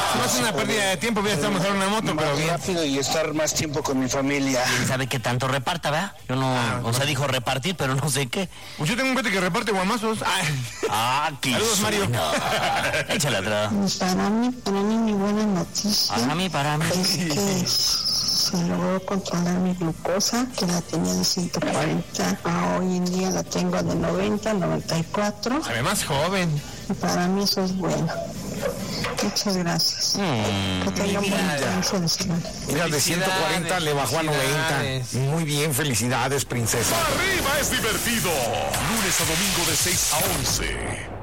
No es una pérdida de tiempo, voy a estar mejor en una moto, pero bien. Rápido y estar más tiempo con mi familia. ¿Quién sabe qué tanto reparta, verdad? Yo no, o sea, dijo repartir, pero no sé qué. Pues yo tengo un cuate que reparte guamazos. Qué Saludos, Mario. no. Échale atrás. Para mí, mi buena noticia Para mí. es que se logró controlar mi glucosa, que la tenía de 140, hoy en día la tengo de 90, 94. Se ve más joven. Y para mí eso es bueno. Muchas gracias. Que tengan un buen inicio de semana. Mira, de 140 le bajó a 90. Muy bien, felicidades, princesa. ¡Arriba es divertido! Lunes a domingo de 6 a 11.